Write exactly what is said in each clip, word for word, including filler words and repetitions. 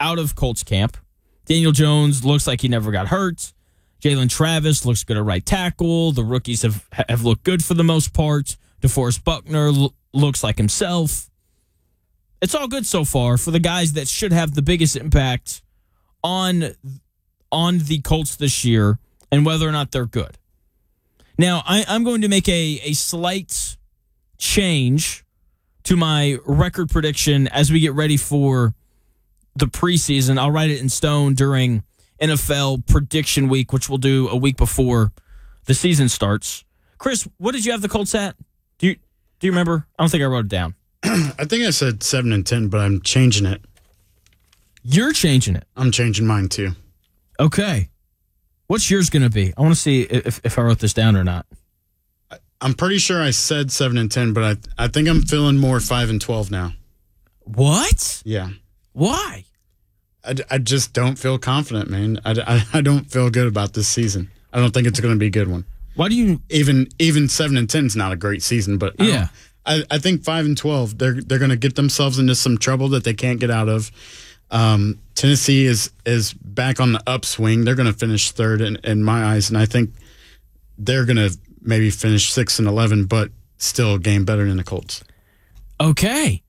out of Colts camp. Daniel Jones looks like he never got hurt. Jalen Travis looks good at right tackle. The rookies have, have looked good for the most part. DeForest Buckner l- looks like himself. It's all good so far for the guys that should have the biggest impact on, on the Colts this year and whether or not they're good. Now, I, I'm going to make a, a slight change to my record prediction as we get ready for the preseason. I'll write it in stone during N F L prediction week, which we'll do a week before the season starts. Chris, what did you have the Colts at? Do you do you remember? I don't think I wrote it down. I think I said seven and ten, but I'm changing it. You're changing it. I'm changing mine too. Okay. What's yours going to be? I want to see if, if I wrote this down or not. I'm pretty sure I said seven and ten, but I I think I'm feeling more five and twelve now. What? Yeah. Why? I, I just don't feel confident, man. I, I, I don't feel good about this season. I don't think it's going to be a good one. Why do you even even seven and ten is not a great season, but I yeah, I, I think five and twelve they're they're going to get themselves into some trouble that they can't get out of. Um, Tennessee is is back on the upswing. They're going to finish third in, in my eyes, and I think they're going to maybe finish six and eleven, but still a game better than the Colts. Okay.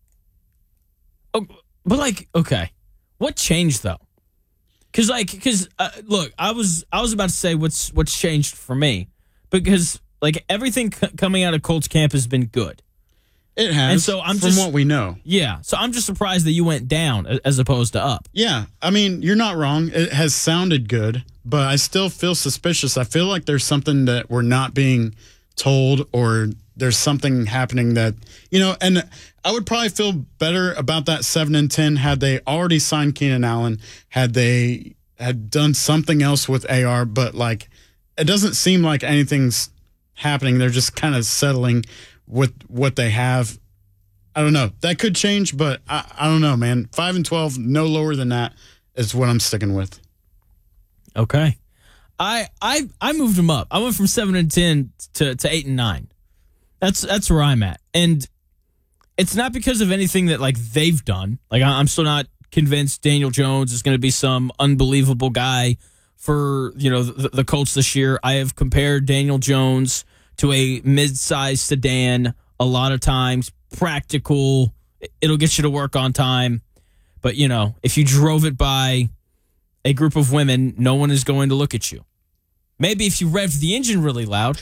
Oh, but like, okay, what changed though? Because like, because uh, look, I was I was about to say what's what's changed for me, because like everything c- coming out of Colts camp has been good. It has, and so I'm from just, what we know. Yeah, so I'm just surprised that you went down as opposed to up. Yeah, I mean, you're not wrong. It has sounded good, but I still feel suspicious. I feel like there's something that we're not being told, or there's something happening that, you know, and I would probably feel better about that seven and ten had they already signed Keenan Allen, had they had done something else with A R, but like it doesn't seem like anything's happening. They're just kind of settling with what they have. I don't know. That could change, but I, I don't know, man. five and twelve, no lower than that is what I'm sticking with. Okay. I I I moved them up. I went from seven and ten to, to eight and nine. That's that's where I'm at. And it's not because of anything that like they've done. Like I'm still not convinced Daniel Jones is going to be some unbelievable guy for, you know, the, the Colts this year. I have compared Daniel Jones to a mid-sized sedan a lot of times. Practical. It'll get you to work on time. But, you know, if you drove it by a group of women, no one is going to look at you. Maybe if you revved the engine really loud.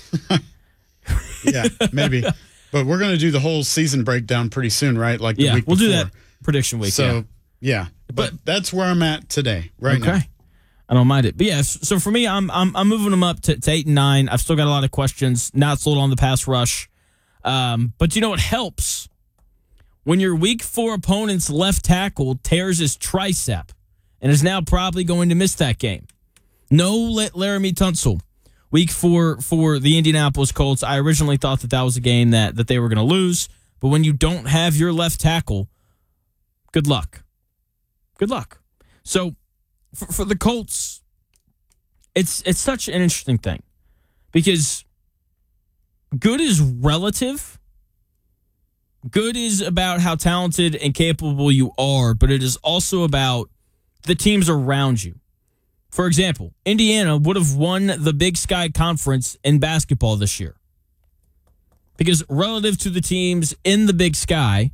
Yeah, maybe. But we're going to do the whole season breakdown pretty soon, right? Like the yeah, week we'll before. do that prediction week. So, yeah. yeah. But, but that's where I'm at today, right okay. now. I don't mind it. But yeah, so for me, I'm I'm I'm moving them up to, to eight and nine. I've still got a lot of questions. Not sold on the pass rush. Um, but you know what helps? When your week four opponent's left tackle tears his tricep and is now probably going to miss that game. No Laramie Tunsil. Week four for the Indianapolis Colts. I originally thought that that was a game that, that they were going to lose. But when you don't have your left tackle, good luck. Good luck. So for, for the Colts, it's it's such an interesting thing because good is relative. Good is about how talented and capable you are, but it is also about the teams around you. For example, Indiana would have won the Big Sky Conference in basketball this year because relative to the teams in the Big Sky,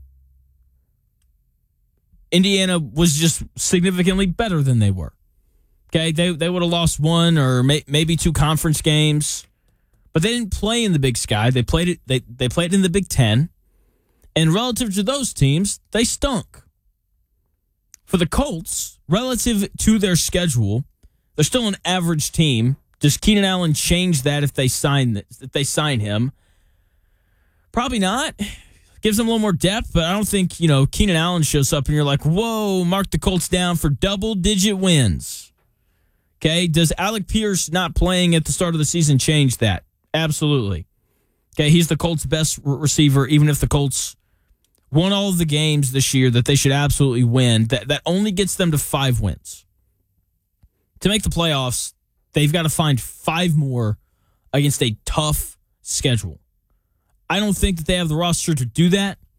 Indiana was just significantly better than they were. Okay, they they would have lost one or may, maybe two conference games, but they didn't play in the Big Sky. They played it. They they played in the Big Ten, and relative to those teams, they stunk. For the Colts, relative to their schedule, they're still an average team. Does Keenan Allen change that if they sign if they sign him? Probably not. Gives them a little more depth, but I don't think, you know, Keenan Allen shows up and you're like, whoa, mark the Colts down for double-digit wins. Okay, does Alec Pierce not playing at the start of the season change that? Absolutely. Okay, he's the Colts' best receiver, even if the Colts won all of the games this year that they should absolutely win. That, that only gets them to five wins. To make the playoffs, they've got to find five more against a tough schedule. I don't think that they have the roster to do that.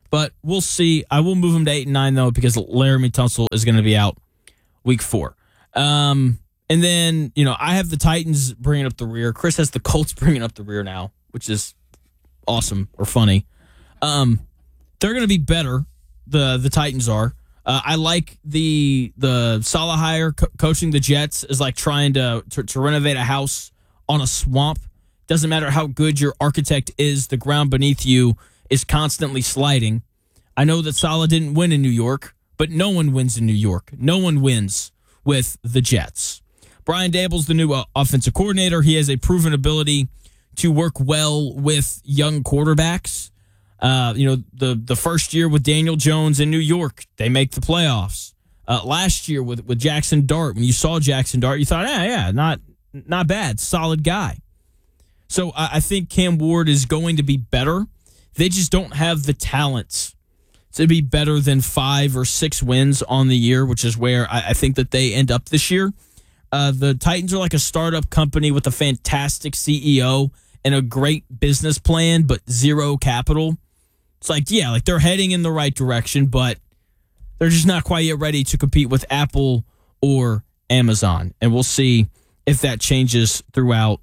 But we'll see. I will move him to eight and nine, though, because Laramie Tunsil is going to be out week four. Um, and then, you know, I have the Titans bringing up the rear. Chris has the Colts bringing up the rear now, which is awesome or funny. Um, they're going to be better. The the Titans are. Uh, I like the the Salah hire co- coaching the Jets is like trying to, to to renovate a house on a swamp. Doesn't matter how good your architect is, the ground beneath you is constantly sliding. I know that Salah didn't win in New York, but no one wins in New York. No one wins with the Jets. Brian Daboll's the new uh, offensive coordinator. He has a proven ability to work well with young quarterbacks. Uh, you know, the the first year with Daniel Jones in New York, they make the playoffs. Uh, last year with with Jackson Dart, when you saw Jackson Dart, you thought, yeah, yeah, not not bad, solid guy. So I, I think Cam Ward is going to be better. They just don't have the talent to be better than five or six wins on the year, which is where I, I think that they end up this year. Uh, the Titans are like a startup company with a fantastic C E O and a great business plan, but zero capital. It's like, yeah, like they're heading in the right direction, but they're just not quite yet ready to compete with Apple or Amazon. And we'll see if that changes throughout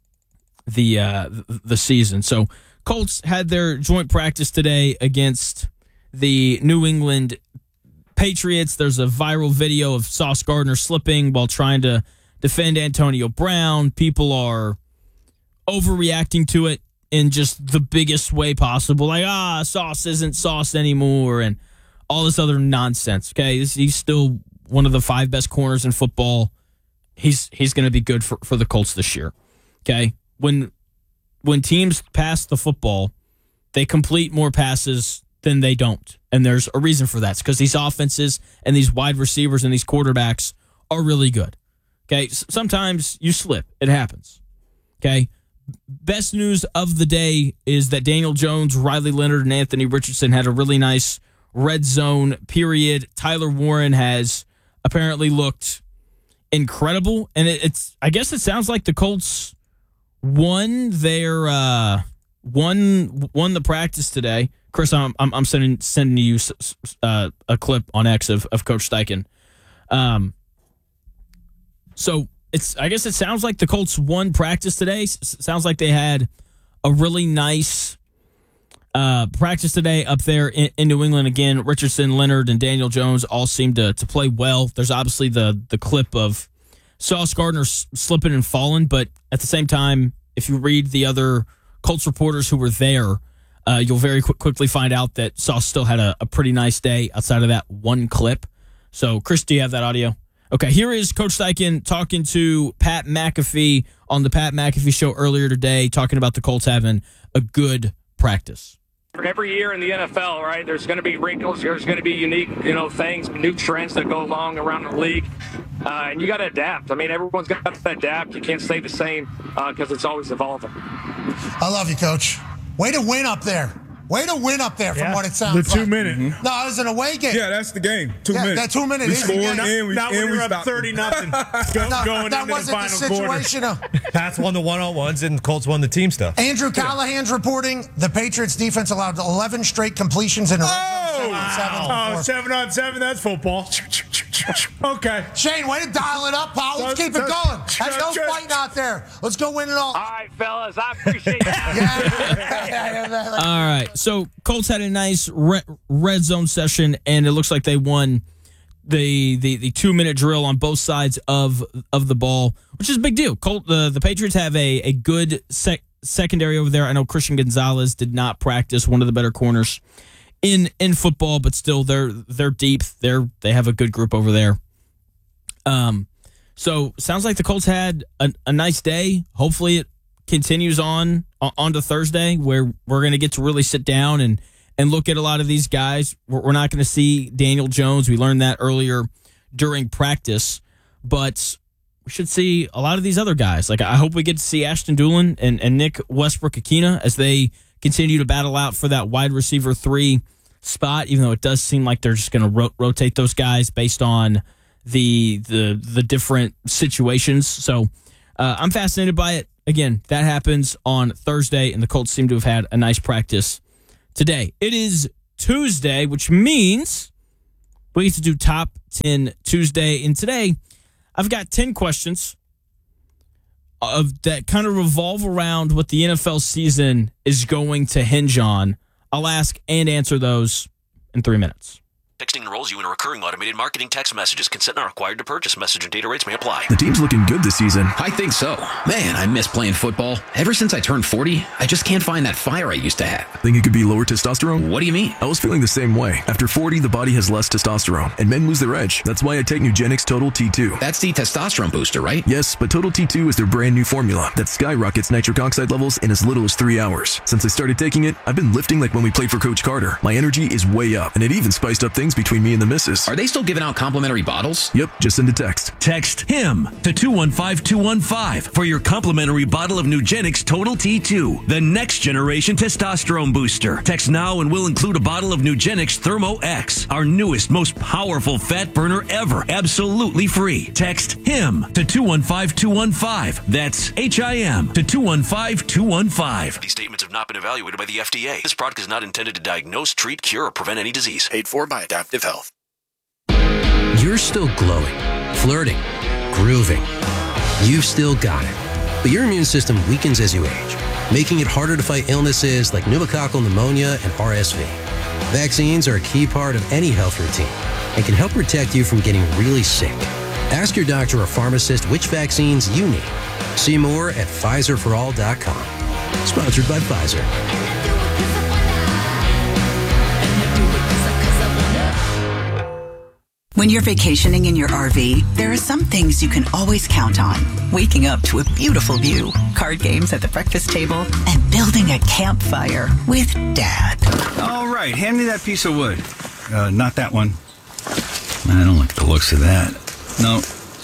the uh, the season. So Colts had their joint practice today against the New England Patriots. There's a viral video of Sauce Gardner slipping while trying to defend Antonio Brown. People are overreacting to it in just the biggest way possible. Like, ah, Sauce isn't Sauce anymore and all this other nonsense. Okay, he's still one of the five best corners in football. He's he's going to be good for, for the Colts this year. Okay, when when teams pass the football, they complete more passes than they don't. And there's a reason for that. It's because these offenses and these wide receivers and these quarterbacks are really good. Okay, sometimes you slip. It happens. Okay, best news of the day is that Daniel Jones, Riley Leonard, and Anthony Richardson had a really nice red zone period. Tyler Warren has apparently looked incredible. And it, it's, I guess it sounds like the Colts won their, uh, won, won the practice today. Chris, I'm, I'm, I'm sending, sending you uh, a clip on X of, of Coach Steichen. Um, so it's, I guess it sounds like the Colts won practice today. S- sounds like they had a really nice uh, practice today up there in, in New England. Again, Richardson, Leonard, and Daniel Jones all seem to to play well. There's obviously the the clip of Sauce Gardner s- slipping and falling, but at the same time, if you read the other Colts reporters who were there, uh, you'll very qu- quickly find out that Sauce still had a, a pretty nice day outside of that one clip. So, Chris, do you have that audio? Okay, here is Coach Steichen talking to Pat McAfee on the Pat McAfee Show earlier today, talking about the Colts having a good practice. Every year in the N F L, right, there's going to be wrinkles. There's going to be unique, you know, things, new trends that go along around the league. Uh, and you got to adapt. I mean, everyone's got to adapt. You can't stay the same because uh, it's always evolving. I love you, Coach. Way to win up there. Way to win up there from yeah. what it sounds like. The two like. minute. Mm-hmm. No, it was an away game. Yeah, that's the game. Two yeah, minutes. That two minutes. We scored and, and we, not and when we you're up thirty nothing. Go, no, going that into wasn't the the final situation. quarter. Pats won the one-on-ones and Colts won the team stuff. Andrew Callahan's reporting the Patriots defense allowed eleven straight completions in a oh, seven wow. on seven. Oh, seven on seven, that's football. Okay. Shane, way to dial it up, pal. Let's keep it going. There's no fighting out there. Let's go win it all. All right, fellas. I appreciate that. yeah. yeah, yeah, yeah. All right. So Colts had a nice red, red zone session, and it looks like they won the the, the two minute drill on both sides of of the ball, which is a big deal. Colt, the the Patriots have a a good sec, secondary over there. I know Christian Gonzalez did not practice, one of the better corners in in football, but still they're they're deep. They're they have a good group over there. Um, so sounds like the Colts had a, a nice day. Hopefully it continues on on to Thursday, where we're going to get to really sit down and and look at a lot of these guys. We're, we're not going to see Daniel Jones. We learned that earlier during practice, but we should see a lot of these other guys. Like I hope we get to see Ashton Dulin and, and Nick Westbrook-Akina as they continue to battle out for that wide receiver three spot, even though it does seem like they're just going to ro- rotate those guys based on the the the different situations. So uh, I'm fascinated by it. Again, that happens on Thursday, and the Colts seem to have had a nice practice today. It is Tuesday, which means we get to do Top ten Tuesday. And today, I've got ten questions of that kind of revolve around what the N F L season is going to hinge on. I'll ask and answer those in three minutes. Texting enrolls you in a recurring automated marketing text messages. Consent not required to purchase. Message and data rates may apply. The team's looking good this season. I think so. Man, I miss playing football. Ever since I turned forty, I just can't find that fire I used to have. Think it could be lower testosterone? What do you mean? I was feeling the same way. After forty, the body has less testosterone, and men lose their edge. That's why I take Nugenix Total T two. That's the testosterone booster, right? Yes, but Total T two is their brand new formula that skyrockets nitric oxide levels in as little as three hours. Since I started taking it, I've been lifting like when we played for Coach Carter. My energy is way up, and it even spiced up things between me and the missus. Are they still giving out complimentary bottles? Yep, just send a text. Text HIM to two one five two one five for your complimentary bottle of Nugenix Total T two, the next generation testosterone booster. Text now and we'll include a bottle of Nugenix Thermo X, our newest, most powerful fat burner ever, absolutely free. Text HIM to two one five two one five. That's H I M to two one five two one five. These statements have not been evaluated by the F D A. This product is not intended to diagnose, treat, cure, or prevent any disease. Paid for by Adaptive Health. You're still glowing, flirting, grooving. You've still got it. But your immune system weakens as you age, making it harder to fight illnesses like pneumococcal pneumonia and R S V. Vaccines are a key part of any health routine and can help protect you from getting really sick. Ask your doctor or pharmacist which vaccines you need. See more at Pfizer for all dot com. Sponsored by Pfizer. When you're vacationing in your R V, there are some things you can always count on. Waking up to a beautiful view, card games at the breakfast table, and building a campfire with Dad. All right, hand me that piece of wood. Uh, not that one. I don't like the looks of that. No.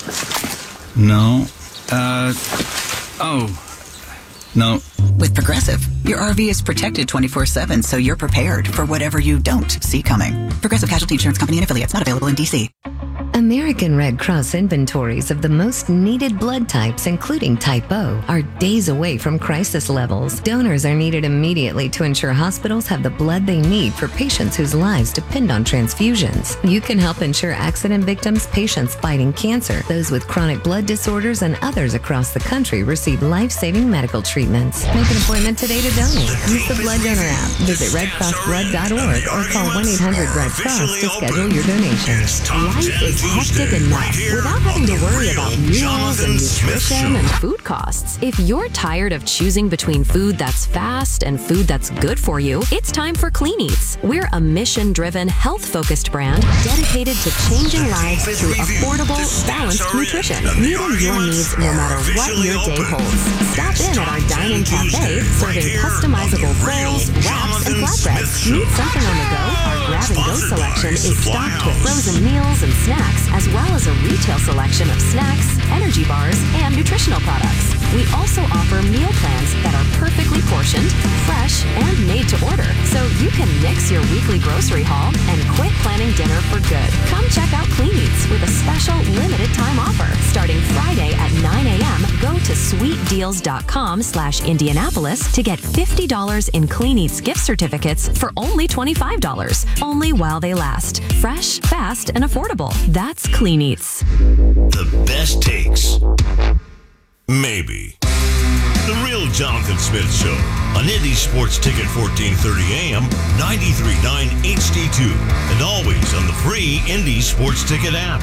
No. Uh, oh. No. With Progressive, your R V is protected twenty-four seven, so you're prepared for whatever you don't see coming. Progressive Casualty Insurance Company and affiliates, not available in D C. American Red Cross inventories of the most needed blood types, including Type O, are days away from crisis levels. Donors are needed immediately to ensure hospitals have the blood they need for patients whose lives depend on transfusions. You can help ensure accident victims, patients fighting cancer, those with chronic blood disorders, and others across the country receive life-saving medical treatments. Make an appointment today to donate. Use the Blood Donor app, visit red cross blood dot org, or call one eight hundred red cross to schedule your donation. Life is hectic enough without having to worry about meals and nutrition and food costs. If you're tired of choosing between food that's fast and food that's good for you, it's time for Clean Eats. We're a mission-driven, health-focused brand dedicated to changing lives through affordable, balanced nutrition, meeting your needs no matter what your day holds. Stop in at our dine-in cafe, serving customizable rolls, wraps, and flatbreads. Need something on the go? Our grab-and-go selection is stocked with frozen meals and snacks, as well as a retail selection of snacks, energy bars, and nutritional products. We also offer meal plans that are perfectly portioned, fresh, and made to order, so you can mix your weekly grocery haul and quit planning dinner for good. Come check out Clean Eats with a special limited time offer. Starting Friday at nine a.m., go to sweet deals dot com slash Indianapolis to get fifty dollars in Clean Eats gift certificates for only twenty-five dollars, only while they last. Fresh, fast, and affordable. That's Clean Eats. The best takes. Maybe. The Real Jonathan Smith Show on Indy Sports Ticket fourteen thirty A M, ninety-three point nine H D two, and always on the free Indy Sports Ticket app.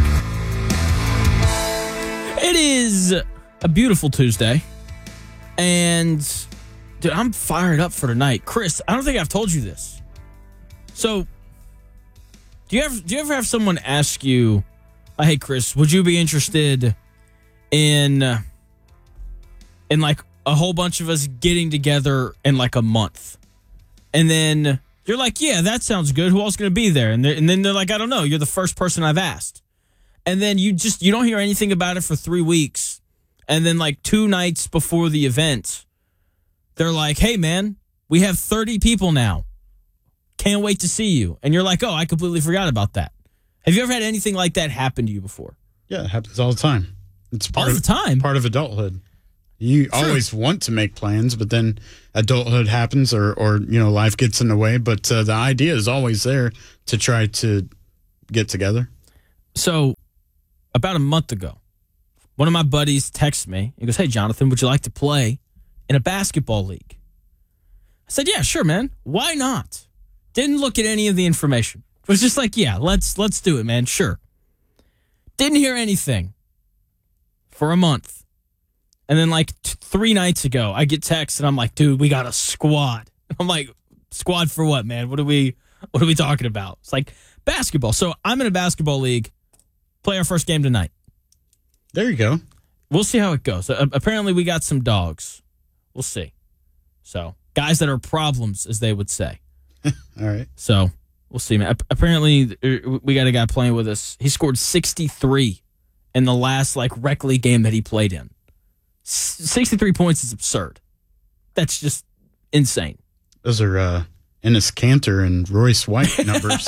It is a beautiful Tuesday, and dude, I'm fired up for tonight. Chris, I don't think I've told you this. So, do you ever do you ever have someone ask you, "Hey, Chris, would you be interested in uh, in like a whole bunch of us getting together in like a month?" And then you're like, "Yeah, that sounds good. Who else is going to be there?" And, and then they're like, "I don't know. You're the first person I've asked." And then you just you don't hear anything about it for three weeks. And then like two nights before the event, they're like, "Hey, man, we have thirty people now. Can't wait to see you." And you're like, "Oh, I completely forgot about that." Have you ever had anything like that happen to you before? Yeah, it happens all the time. It's part all of, the time. Part of adulthood. You True. always want to make plans, but then adulthood happens or, or you know, life gets in the way. But uh, the idea is always there to try to get together. So about a month ago, one of my buddies texted me. He goes, hey, Jonathan, would you like to play in a basketball league? I said, yeah, sure, man. Why not? Didn't look at any of the information. It was just like, yeah, let's let's do it, man. Sure. Didn't hear anything for a month. And then like t- three nights ago, I get text and I'm like, dude, we got a squad. I'm like, squad for what, man? What are we what are we talking about? It's like basketball. So I'm in a basketball league, play our first game tonight. There you go. We'll see how it goes. Uh, apparently we got some dogs. We'll see. So guys that are problems, as they would say. All right. So we'll see, man. Apparently we got a guy playing with us. He scored sixty-three in the last like rec league game that he played in. sixty-three points is absurd. That's just insane. Those are uh, Enes Kanter and Royce White numbers.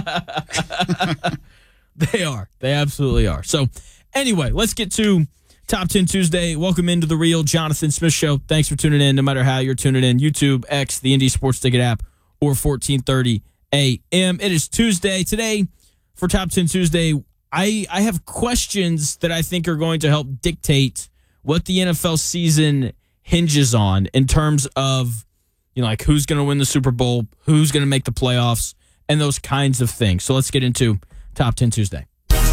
They are. They absolutely are. So anyway, let's get to Top ten Tuesday. Welcome into the Real Jonathan Smith Show. Thanks for tuning in, no matter how you're tuning in. YouTube, X, the Indy Sports Ticket app, or fourteen thirty A M. It is Tuesday. Today, for Top ten Tuesday, I, I have questions that I think are going to help dictate what the N F L season hinges on in terms of, you know, like who's going to win the Super Bowl, who's going to make the playoffs, and those kinds of things. So let's get into Top ten Tuesday.